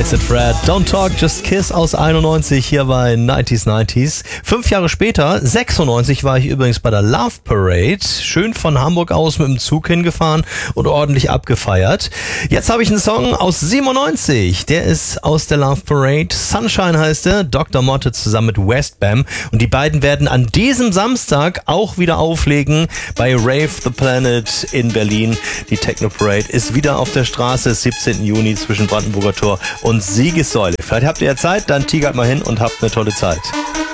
Right Said Fred. Don't Talk, Just Kiss aus 91 hier bei 90s. 5 Jahre später, 96, war ich übrigens bei der Love Parade. Schön von Hamburg aus mit dem Zug hingefahren und ordentlich abgefeiert. Jetzt habe ich einen Song aus 97. Der ist aus der Love Parade. Sunshine heißt er. Dr. Motte zusammen mit Westbam. Und die beiden werden an diesem Samstag auch wieder auflegen bei Rave the Planet in Berlin. Die Techno Parade ist wieder auf der Straße, 17. Juni zwischen Brandenburger Tor und Siegessäule. Vielleicht habt ihr ja Zeit, dann tigert mal hin und habt eine tolle Zeit.